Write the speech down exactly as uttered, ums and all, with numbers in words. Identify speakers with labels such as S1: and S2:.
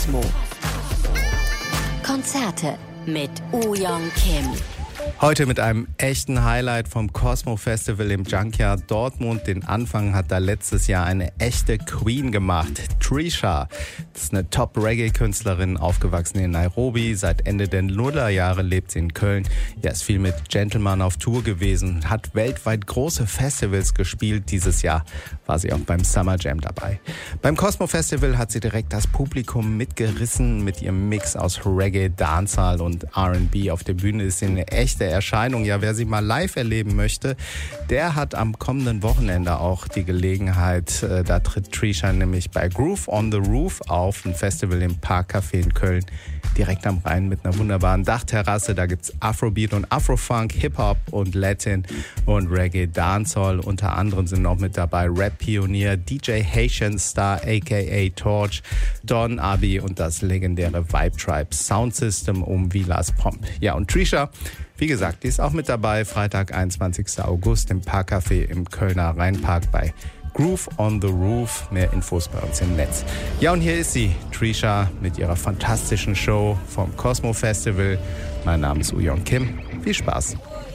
S1: Cosmo. Konzerte mit Woo-Young Kim.
S2: Heute mit einem echten Highlight vom Cosmo Festival im Junkyard Dortmund. Den Anfang hat da letztes Jahr eine echte Queen gemacht, Trisha. Das ist eine Top-Reggae-Künstlerin, aufgewachsen in Nairobi. Seit Ende der Nullerjahre lebt sie in Köln. Ja, ist viel mit Gentleman auf Tour gewesen, hat weltweit große Festivals gespielt. Dieses Jahr war sie auch beim Summer Jam dabei. Beim Cosmo Festival hat sie direkt das Publikum mitgerissen. Mit ihrem Mix aus Reggae, Dancehall und R and B auf der Bühne ist sie eine echte Erscheinung. Ja, wer sie mal live erleben möchte, der hat am kommenden Wochenende auch die Gelegenheit. Äh, da tritt Trisha nämlich bei Groove on the Roof auf, ein Festival im Parkcafé in Köln, direkt am Rhein mit einer wunderbaren Dachterrasse. Da gibt's Afrobeat und Afrofunk, Hip-Hop und Latin und Reggae, Dancehall. Unter anderem sind noch mit dabei Rap-Pionier, D J Haitian Star aka Torch, Don Abi und das legendäre Vibe Tribe Sound System um Vilas Pomp. Ja, und Trisha, wie gesagt, die ist auch mit dabei, Freitag, einundzwanzigsten August im Parkcafé im Kölner Rheinpark bei Groove on the Roof. Mehr Infos bei uns im Netz. Ja, und hier ist sie, Trisha, mit ihrer fantastischen Show vom Cosmo Festival. Mein Name ist Woo-Young Kim. Viel Spaß.